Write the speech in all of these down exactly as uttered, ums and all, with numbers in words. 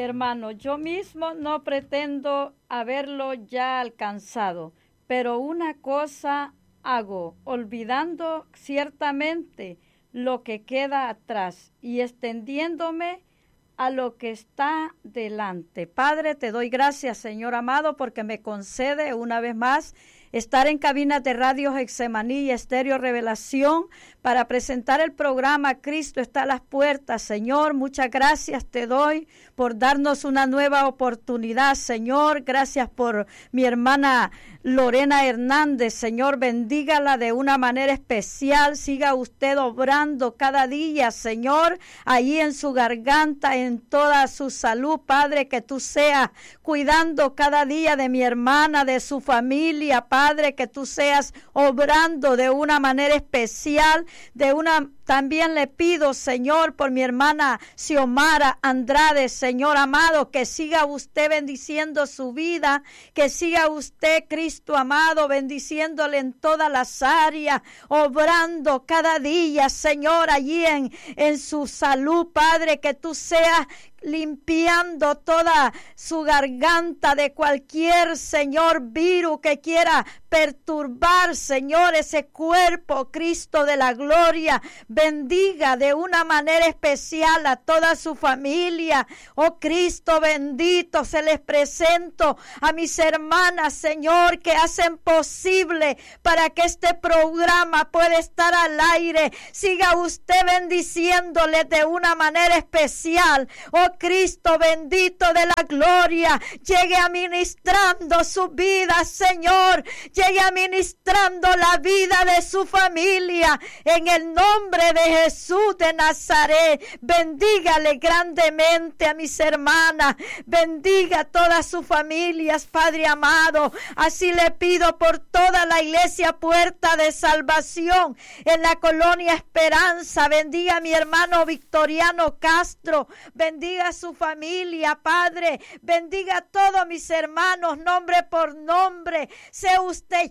hermano, yo mismo no pretendo haberlo ya alcanzado, pero una cosa hago, olvidando ciertamente lo que queda atrás y extendiéndome a lo que está delante. Padre, te doy gracias, Señor amado, porque me concede una vez más estar en cabinas de Radio Getsemaní y Estéreo Revelación para presentar el programa Cristo está a las puertas. Señor, muchas gracias te doy por darnos una nueva oportunidad, Señor. Gracias por mi hermana Lorena Hernández, Señor, bendígala de una manera especial. Siga usted obrando cada día, Señor, ahí en su garganta, en toda su salud, Padre, que tú seas cuidando cada día de mi hermana, de su familia, Padre, que tú seas obrando de una manera especial, de una también le pido, Señor, por mi hermana Xiomara Andrade, Señor amado, que siga usted bendiciendo su vida, que siga usted, Cristo amado, bendiciéndole en todas las áreas, obrando cada día, Señor, allí en, en su salud, Padre, que tú seas limpiando toda su garganta de cualquier, Señor, virus que quiera perturbar, Señor, ese cuerpo, Cristo de la gloria. Bendiga de una manera especial a toda su familia. Oh Cristo bendito, se les presento a mis hermanas, Señor, que hacen posible para que este programa pueda estar al aire. Siga usted bendiciéndole de una manera especial. Oh Cristo bendito de la gloria, llegue administrando su vida, Señor, llegue administrando la vida de su familia, en el nombre de Jesús de Nazaret. Bendígale grandemente a mis hermanas, bendiga a todas sus familias, Padre amado. Así le pido por toda la iglesia Puerta de Salvación en la colonia Esperanza. Bendiga a mi hermano Victoriano Castro, bendiga a su familia, Padre, bendiga a todos mis hermanos, nombre por nombre. Sea usted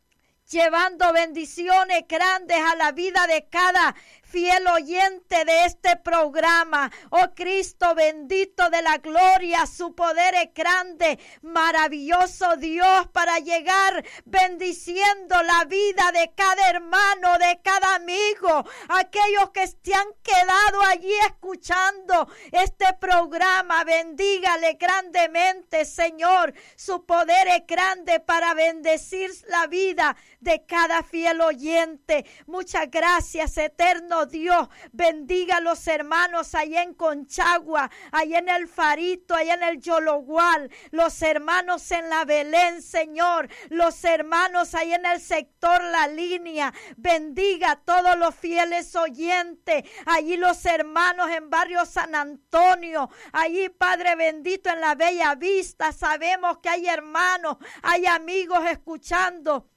llevando bendiciones grandes a la vida de cada fiel oyente de este programa. Oh Cristo bendito de la gloria, su poder es grande, maravilloso Dios, para llegar bendiciendo la vida de cada hermano, de cada amigo, aquellos que se han quedado allí escuchando este programa. Bendígale grandemente, Señor, su poder es grande para bendecir la vida de cada fiel oyente. Muchas gracias, eterno Dios. Bendiga a los hermanos allá en Conchagua, allá en el Farito, allá en el Yologual, los hermanos en la Belén, Señor, los hermanos allá en el sector La Línea. Bendiga a todos los fieles oyentes, allí los hermanos en barrio San Antonio, allí, Padre bendito, en la Bella Vista. Sabemos que hay hermanos, hay amigos escuchando.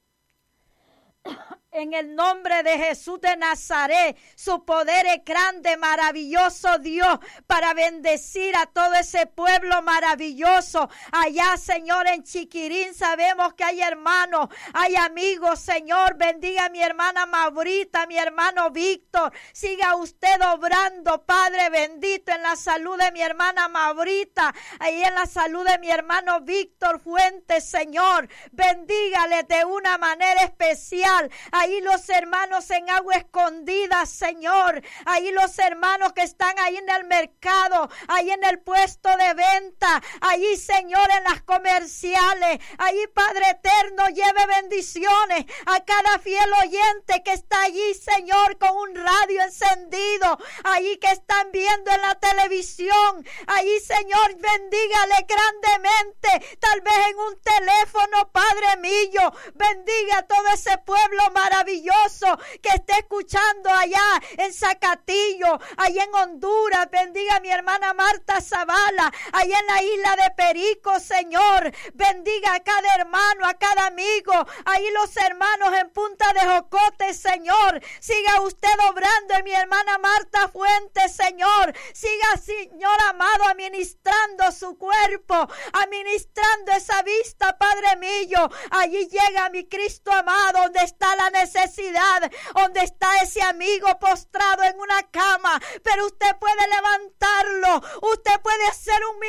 En el nombre de Jesús de Nazaret, su poder es grande, maravilloso Dios, para bendecir a todo ese pueblo maravilloso. Allá, Señor, en Chiquirín sabemos que hay hermanos, hay amigos, Señor. Bendiga a mi hermana Maurita, mi hermano Víctor. Siga usted obrando, Padre bendito, en la salud de mi hermana Maurita, ahí en la salud de mi hermano Víctor Fuentes, Señor. Bendígale de una manera especial. Ahí los hermanos en Agua Escondida, Señor. Ahí los hermanos que están ahí en el mercado, ahí en el puesto de venta, ahí, Señor, en las comerciales. Ahí, Padre eterno, lleve bendiciones a cada fiel oyente que está allí, Señor, con un radio encendido. Ahí que están viendo en la televisión. Ahí, Señor, bendígale grandemente. Tal vez en un teléfono, Padre mío. Bendiga a todo ese pueblo maravilloso que esté escuchando allá en Zacatillo, allá en Honduras. Bendiga a mi hermana Marta Zavala, allá en la isla de Perico, Señor. Bendiga a cada hermano, a cada amigo, ahí los hermanos en Punta de Jocote, Señor. Siga usted obrando en mi hermana Marta Fuentes, Señor. Siga, Señor amado, administrando su cuerpo, administrando esa vista, Padre mío. Allí llega mi Cristo amado, donde está la necesidad, donde está ese amigo postrado en una cama, pero usted puede levantarlo, usted puede hacer un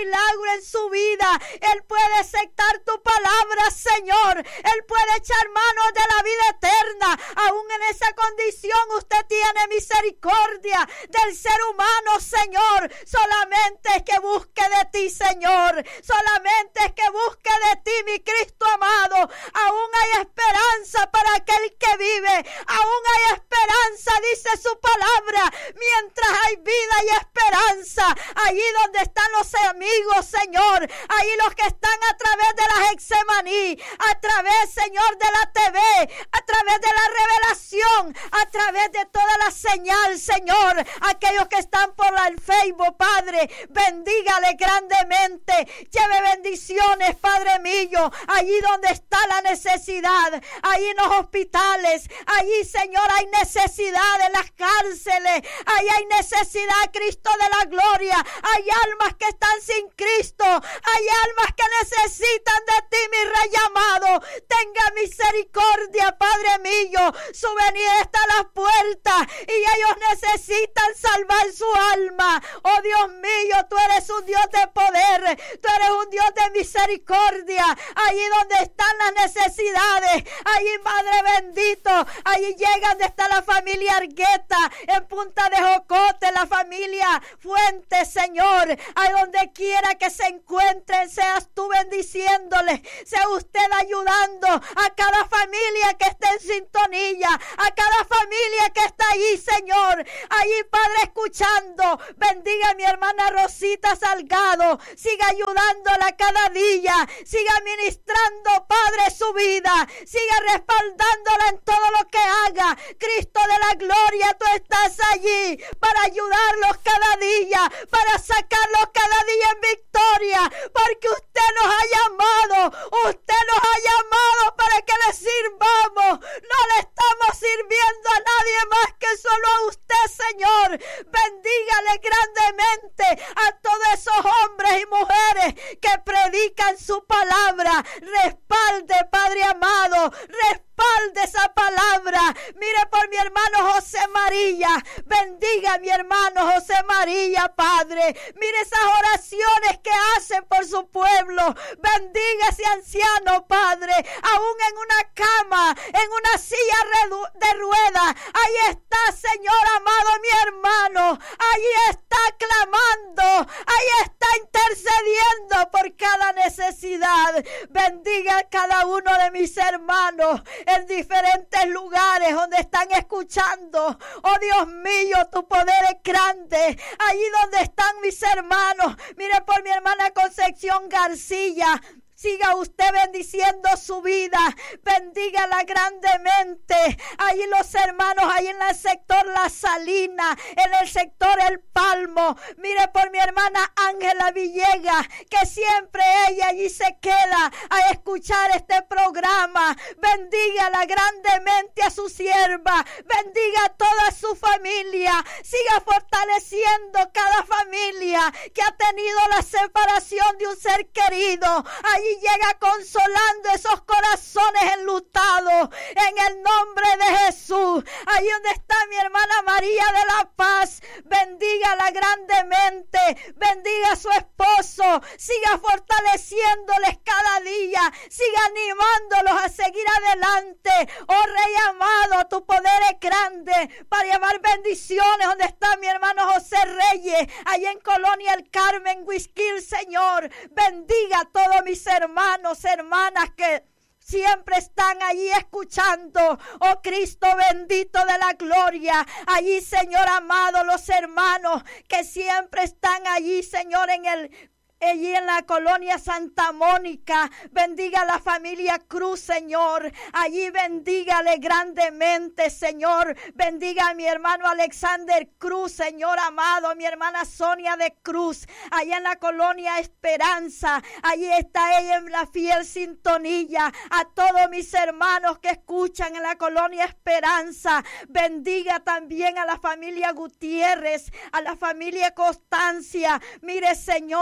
su vida. Él puede aceptar tu palabra, Señor. Él puede echar manos de la vida eterna. Aún en esa condición usted tiene misericordia del ser humano, Señor. Solamente es que busque de ti, Señor. Solamente es que busque de ti, mi Cristo amado. Aún hay esperanza para aquel que vive. Aún hay esperanza, dice su palabra. Mientras hay vida y esperanza. Allí donde están los amigos, Señor. Allí los que están a través de la Getsemaní. A través, Señor, de la T V. A través de la revelación. A través de toda la señal, Señor. Aquellos que están por el Facebook, Padre. Bendígale grandemente. Lleve bendiciones, Padre mío. Allí donde está la necesidad. Allí en los hospitales. Allí, Señor, hay necesidad en las cárceles. Allí hay necesidad, Cristo de la gloria. Hay almas que están sin Cristo. Hay almas que necesitan de ti, mi Rey amado. Tenga misericordia, Padre mío. Su venida está a las puertas y ellos necesitan salvar su alma. Oh Dios mío, tú eres un Dios de poder. Tú eres un Dios de misericordia. Allí donde están las necesidades. Allí, Padre bendito. Allí llega donde está la familia Argueta. En Punta de Jocote, la familia Fuentes, Señor. A donde quiera que se encuentren, seas tú bendiciéndoles. Sea usted ayudando a cada familia que esté en sintonía. A cada familia que está allí, Señor. Allí, Padre, escuchando. Bendiga a mi hermana Rosita Salgado. Siga ayudándola cada día. Siga ministrando, Padre, su vida. Siga respaldándola en todo lo que haga. Cristo de la gloria, tú estás allí para ayudarlos cada día, para sacarlos cada día en victoria, porque usted nos ha llamado, usted nos ha llamado para que le sirvamos. No le estamos sirviendo a nadie más que solo a usted, Señor. Bendígale grandemente a todos esos hombres y mujeres que predican su palabra. Respalde, Padre amado, respalde esa palabra. Mire por mi hermano José María. Bendiga a mi hermano José María, Padre. Mire esas oraciones que hacen por su pueblo. Bendiga a ese anciano, Padre. Aún en una cama, en una silla de ruedas. Ahí está, Señor amado, mi hermano. Ahí está clamando. Ahí está intercediendo por cada necesidad. Bendiga a cada uno de mis hermanos en diferentes lugares donde están escuchando. Oh Dios mío, tu poder es grande. Allí donde están mis hermanos. Mire por mi hermana Concepción García. Siga usted bendiciendo su vida. Bendígala grandemente. Allí los hermanos, ahí en el sector La Salina, en el sector El Palmo. Mire por mi hermana Ángela Villegas, que siempre ella allí se queda a escuchar este programa. Bendígala grandemente a su sierva. Bendiga a toda su familia. Siga fortaleciendo cada familia que ha tenido la separación de un ser querido. Allí y llega consolando esos corazones enlutados en el nombre de Jesús. Ahí donde está mi hermana María de la Paz, bendígala grandemente, bendiga a su esposo, siga fortaleciéndoles cada día, siga animándolos a seguir adelante. Oh Rey amado, tu poder es grande para llevar bendiciones. Donde está mi hermano José Reyes, allá en Colonia El Carmen, Huisquil, Señor, bendiga a todos mis hermanos, hermanas que siempre están allí escuchando. Oh Cristo bendito de la gloria. Allí, Señor amado, los hermanos que siempre están allí, Señor, en el allí en la colonia Santa Mónica. Bendiga a la familia Cruz, Señor. Allí bendígale grandemente, Señor. Bendiga a mi hermano Alexander Cruz, Señor amado. A mi hermana Sonia de Cruz, allá en la colonia Esperanza. Allí está ella en la fiel sintonía. A todos mis hermanos que escuchan en la colonia Esperanza. Bendiga también a la familia Gutiérrez, a la familia Constancia. Mire, Señor amado,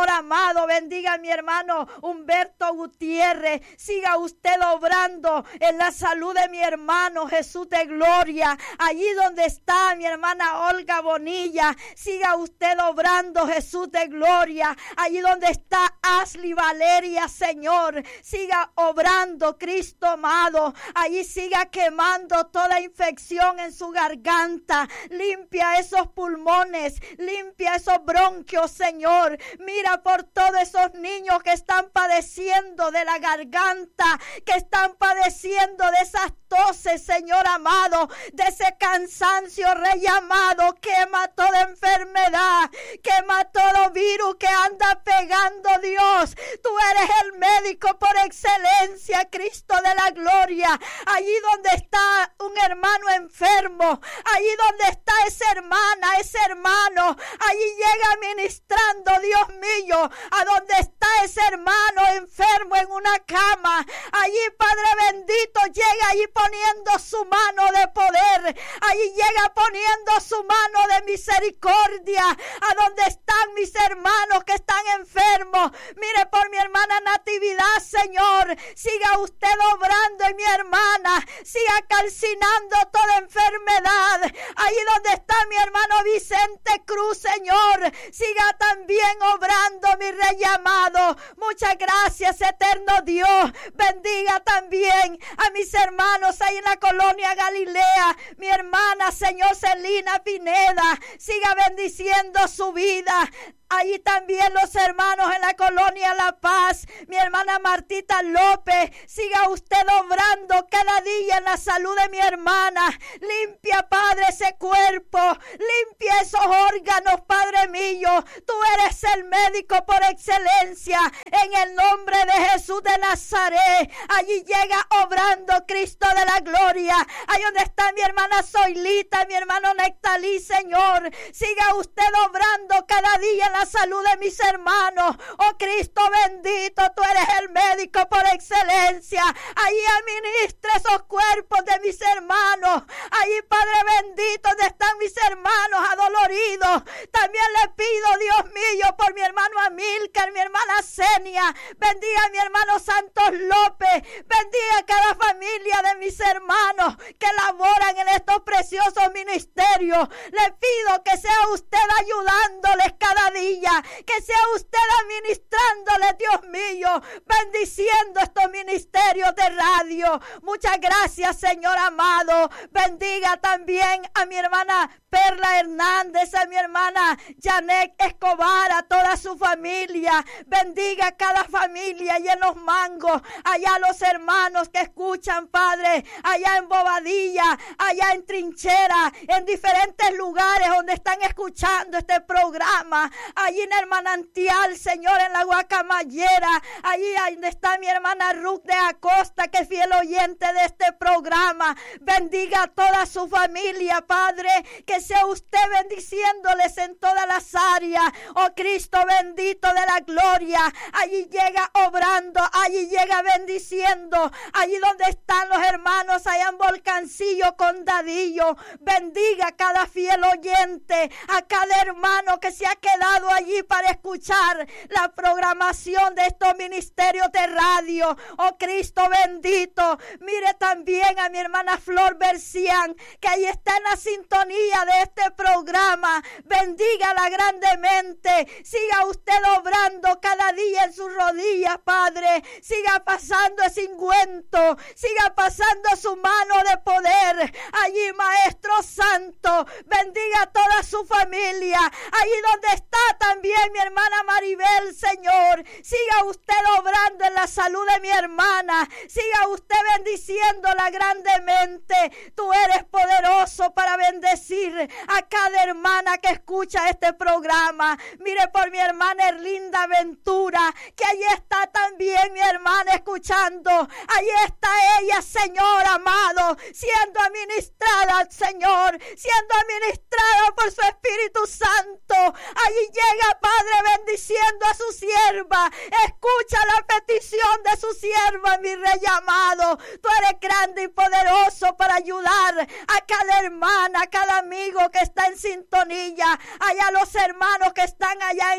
amado, bendiga a mi hermano Humberto Gutiérrez. Siga usted obrando en la salud de mi hermano Jesús de Gloria. Allí donde está mi hermana Olga Bonilla, siga usted obrando, Jesús de Gloria. Allí donde está Ashley Valeria, Señor, siga obrando, Cristo amado. Allí siga quemando toda infección en su garganta. Limpia esos pulmones, limpia esos bronquios, Señor. Mira por todos esos niños que están padeciendo de la garganta, que están padeciendo de esas toses, Señor amado, de ese cansancio, Rey amado. Quema toda enfermedad, quema todo virus que anda pegando, Dios. Tú eres el médico por excelencia, Cristo de la gloria. Allí donde está un hermano enfermo, allí donde está esa hermana, ese hermano, allí llega ministrando, Dios mío, a donde está ese hermano enfermo en una cama. Allí, Padre bendito, llega allí poniendo su mano de poder, allí llega poniendo su mano de misericordia a donde están mis hermanos que están enfermos. Mire por mi hermana Natividad, Señor, siga usted obrando en mi hermana, siga calcinando toda enfermedad. Allí donde está mi hermano Vicente Cruz, Señor, siga también obrando, mi Rey amado. Muchas gracias, eterno Dios. Bendiga también a mis hermanos ahí en la colonia Galilea, mi hermana, Señor, Celina Pineda, siga bendiciendo su vida. Allí también los hermanos en la colonia La Paz, mi hermana Martita López, siga usted obrando cada día en la salud de mi hermana. Limpia, Padre, ese cuerpo, limpia esos órganos, Padre mío. Tú eres el médico por excelencia, en el nombre de Jesús de Nazaret. Allí llega obrando, Cristo de la gloria. Ahí donde está mi hermana Zoilita, mi hermano Nectalí, Señor, siga usted obrando cada día en la salud de mis hermanos. Oh Cristo bendito, tú eres el médico por excelencia. Allí administra esos cuerpos de mis hermanos. Allí, Padre bendito, donde están mis hermanos adoloridos. También le pido, Dios mío, por mi hermano Amílcar, mi hermana Senia. Bendiga a mi hermano Santos López. Bendiga a cada familia de mis hermanos que laboran en estos preciosos ministerios. Le pido que sea usted ayudándoles cada día, que sea usted administrándole, Dios mío, bendiciendo estos ministerios de radio. Muchas gracias, Señor amado. Bendiga también a mi hermana Perla Hernández, a mi hermana Janet Escobar, a toda su familia. Bendiga a cada familia y en Los Mangos, allá los hermanos que escuchan, Padre, allá en Bobadilla, allá en Trinchera, en diferentes lugares donde están escuchando este programa. Allí en el Manantial, Señor, en la Guacamayera, allí donde está mi hermana Ruth de Acosta, que es fiel oyente de este programa. Bendiga a toda su familia, Padre, que sea usted bendiciéndoles en todas las áreas. Oh Cristo bendito de la gloria, allí llega obrando, allí llega bendiciendo, allí donde están los hermanos allá en Volcancillo, Condadillo. Bendiga a cada fiel oyente, a cada hermano que se ha quedado allí para escuchar la programación de estos ministerios de radio. Oh Cristo bendito, mire también a mi hermana Flor Bercián, que ahí está en la sintonía de este programa. Bendígala grandemente, siga usted obrando cada día en sus rodillas, Padre. Siga pasando ese ungüento, siga pasando su mano de poder allí, Maestro Santo. Bendiga a toda su familia, allí donde está también mi hermana Maribel, Señor. Siga usted obrando en la salud de mi hermana, siga usted bendiciéndola grandemente. Tú eres poderoso para bendecir a cada hermana que escucha este programa. Mire por mi hermana Erlinda Ventura, que allí está también mi hermana escuchando. Allí está ella, Señor amado, siendo administrada, Señor, siendo administrada por su Espíritu Santo. Allí llega, Padre, bendiciendo a su sierva. Escucha la petición de su sierva, mi Rey amado. Tú eres grande y poderoso para ayudar a cada hermana, a cada amigo que está en sintonía. Allá los hermanos que están allá en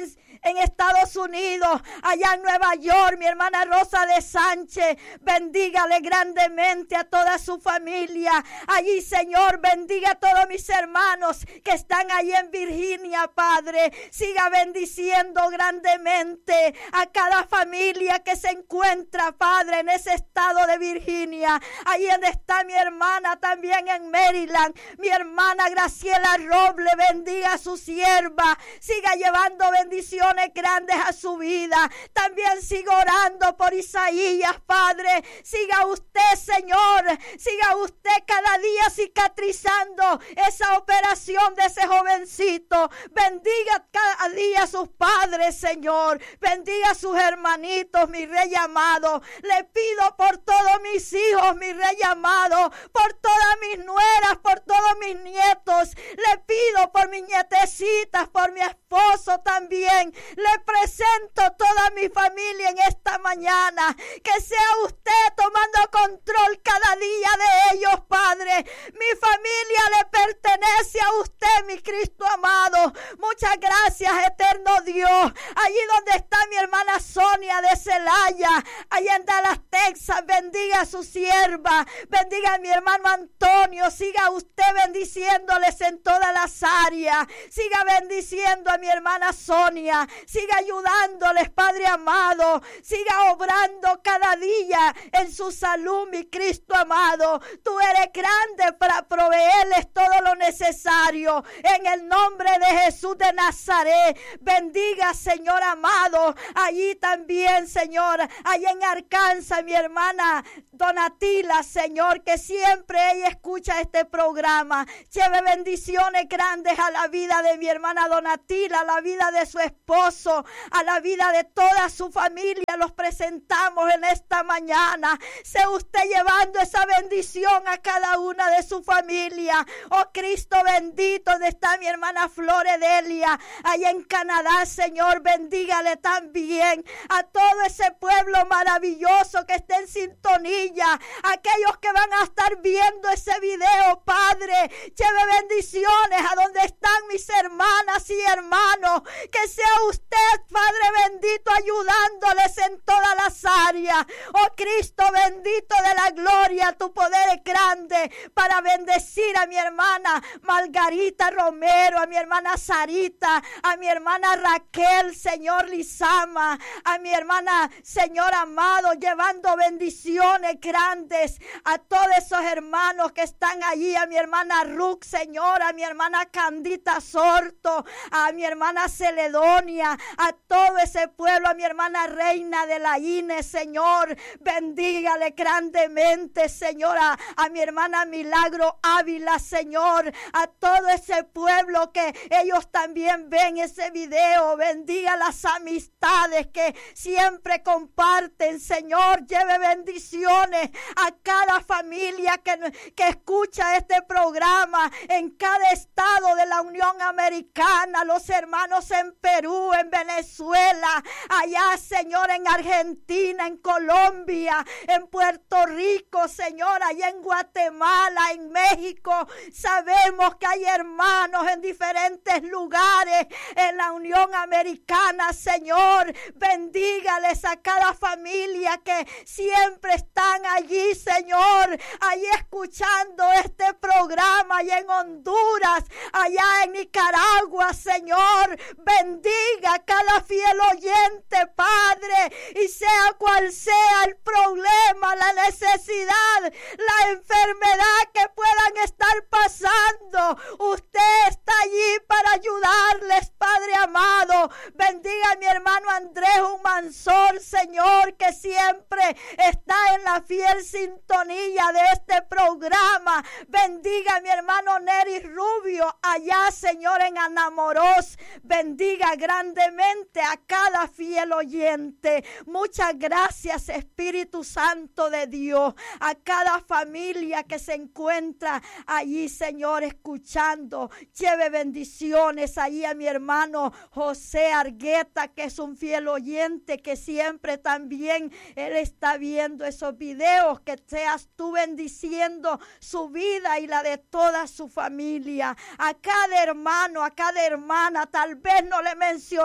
en Estados Unidos, allá en Nueva York, mi hermana Rosa de Sánchez, bendígale grandemente a toda su familia. Allí, Señor, bendiga a todos mis hermanos que están allí en Virginia, Padre. Siga bendiciendo grandemente a cada familia que se encuentra, Padre, en ese estado de Virginia. Allí donde está mi hermana también en Maryland, mi hermana Graciela Roble, bendiga a su sierva. Siga llevando bendiciones grandes a su vida. También sigo orando por Isaías, Padre. Siga usted, Señor, siga usted cada día cicatrizando esa operación de ese jovencito. Bendiga cada día a sus padres, Señor. Bendiga a sus hermanitos, mi Rey amado. Le pido por todos mis hijos, mi Rey amado, por todas mis nueras, por todos mis nietos. Le pido por mis nietecitas, por mi esposo también. Le presento toda mi familia en esta mañana. Que sea usted tomando control cada día de ellos, Padre. Mi familia le pertenece a usted, mi Cristo amado. Muchas gracias, eterno Dios. Allí donde está mi hermana Sonia de Celaya, allá en Dallas, Texas, bendiga a su sierva. Bendiga a mi hermano Antonio. Siga usted bendiciéndoles en todas las áreas. Siga bendiciendo a mi hermana Sonia. Siga ayudándoles, Padre amado. Siga obrando cada día en su salud, mi Cristo amado. Tú eres grande para proveerles todo lo necesario. En el nombre de Jesús de Nazaret, bendiga, Señor amado. Allí también, Señor, allí en Arkansas, mi hermana Donatila, Señor, que siempre ella escucha este programa. Lleve bendiciones grandes a la vida de mi hermana Donatila, a la vida de su esposo, a la vida de toda su familia. Los presentamos en esta mañana. Sea usted llevando esa bendición a cada una de su familia. Oh Cristo bendito, donde está mi hermana Floredelia, allá en Canadá, Señor, bendígale también a todo ese pueblo maravilloso que está en sintonía, aquellos que van a estar viendo ese video, Padre. Lleve bendiciones a donde están mis hermanas y hermanos. Que sea usted, Padre bendito, ayudándoles en todas las áreas. Oh Cristo bendito de la gloria, tu poder es grande para bendecir a mi hermana Margarita Romero, a mi hermana Sarita, a mi hermana Raquel, Señor Lizama, a mi hermana, Señor amado, llevando bendiciones grandes a todos esos hermanos que están allí, a mi hermana Ruth, Señor, a mi hermana Candita Sorto, a mi hermana Celedonia, a todo ese pueblo, a mi hermana Reina de la Ine, Señor, bendígale grandemente, Señor, a, a mi hermana Milagro Ávila, Señor, a todo ese pueblo que ellos también ven ese video. Bendiga las amistades que siempre comparten, Señor. Lleve bendiciones a cada familia que, que escucha este programa en cada estado de la Unión Americana, los hermanos en Perú, en Venezuela, allá, Señor, en Argentina, en Colombia, en Puerto Rico, Señor, allá en Guatemala, en México. Sabemos que hay hermanos en diferentes lugares en la Unión Americana, Señor. Bendígales a cada familia que siempre están allí, Señor, allí escuchando este programa, allá en Honduras, allá en Nicaragua, Señor. Bendiga a cada fiel oyente, Padre, y sea cual sea el problema, la necesidad, la enfermedad que puedan estar pasando, usted está allí para ayudarles, Padre amado. Bendiga a mi hermano Andrés Humansor, Señor, que siempre está en la fiel sintonía de este programa. Bendiga a mi hermano Neri Rubio, allá, Señor, en Anamoros. Bendiga grandemente a cada fiel oyente. Muchas gracias, Espíritu Santo de Dios, a cada familia que se encuentra allí, Señor, escuchando. Lleve bendiciones allí a mi hermano José Argueta, que es un fiel oyente, que siempre también él está viendo esos videos. Que seas tú bendiciendo su vida y la de toda su familia. A cada hermano, a cada hermana, tal vez no le mencionamos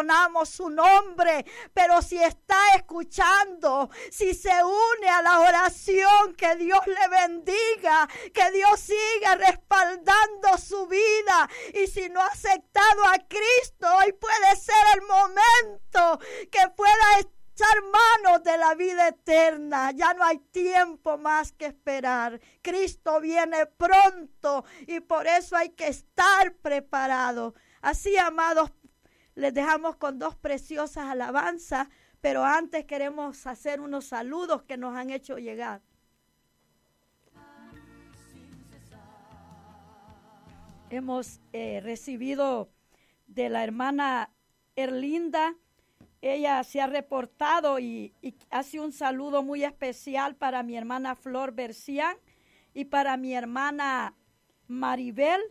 su nombre, pero si está escuchando, si se une a la oración, que Dios le bendiga, que Dios siga respaldando su vida. Y si no ha aceptado a Cristo, hoy puede ser el momento que pueda echar manos de la vida eterna. Ya no hay tiempo más que esperar. Cristo viene pronto y por eso hay que estar preparado. Así, amados, les dejamos con dos preciosas alabanzas, pero antes queremos hacer unos saludos que nos han hecho llegar. Hemos eh, recibido de la hermana Erlinda. Ella se ha reportado y, y hace un saludo muy especial para mi hermana Flor Bercián y para mi hermana Maribel.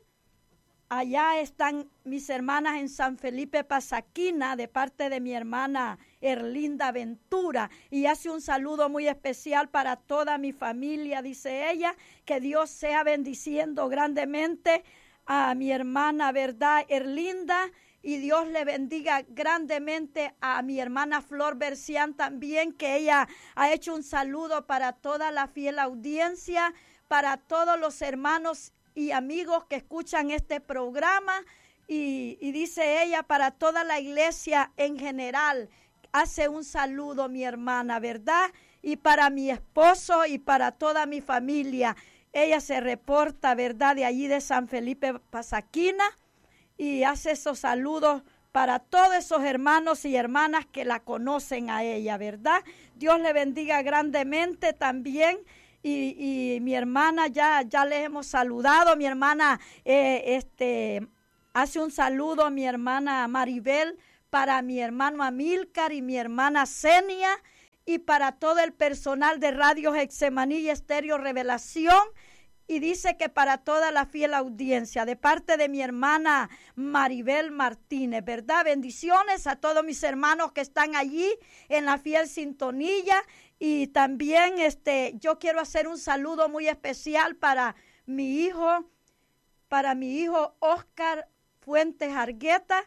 Allá están mis hermanas en San Felipe Pasaquina, de parte de mi hermana Erlinda Ventura. Y hace un saludo muy especial para toda mi familia, dice ella. Que Dios sea bendiciendo grandemente a mi hermana, ¿verdad?, Erlinda. Y Dios le bendiga grandemente a mi hermana Flor Bercián también, que ella ha hecho un saludo para toda la fiel audiencia, para todos los hermanos y amigos que escuchan este programa. Y, y dice ella, para toda la iglesia en general, hace un saludo mi hermana, ¿verdad? Y para mi esposo y para toda mi familia. Ella se reporta, ¿verdad?, de allí de San Felipe Pasaquina. Y hace esos saludos para todos esos hermanos y hermanas que la conocen a ella, ¿verdad? Dios le bendiga grandemente también. Y, y mi hermana, ya, ya les hemos saludado. Mi hermana eh, este, hace un saludo a mi hermana Maribel, para mi hermano Amílcar y mi hermana Zenia, y para todo el personal de Radio Getsemaní y Estéreo Revelación. Y dice que para toda la fiel audiencia, de parte de mi hermana Maribel Martínez, ¿verdad? Bendiciones a todos mis hermanos que están allí en la fiel sintonía. Y también este, yo quiero hacer un saludo muy especial para mi hijo, para mi hijo Oscar Fuentes Argueta,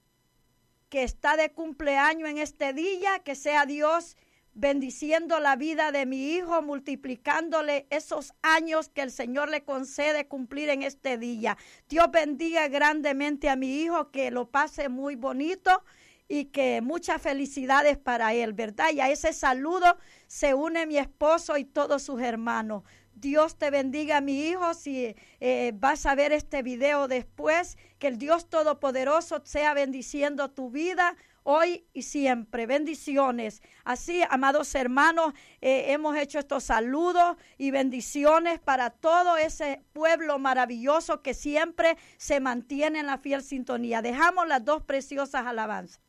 que está de cumpleaños en este día. Que sea Dios bendiciendo la vida de mi hijo, multiplicándole esos años que el Señor le concede cumplir en este día. Dios bendiga grandemente a mi hijo, que lo pase muy bonito y que muchas felicidades para él, ¿verdad? Y a ese saludo se une mi esposo y todos sus hermanos. Dios te bendiga, mi hijo. Si eh, vas a ver este video después, que el Dios Todopoderoso sea bendiciendo tu vida hoy y siempre. Bendiciones. Así, amados hermanos, eh, hemos hecho estos saludos y bendiciones para todo ese pueblo maravilloso que siempre se mantiene en la fiel sintonía. Dejamos las dos preciosas alabanzas.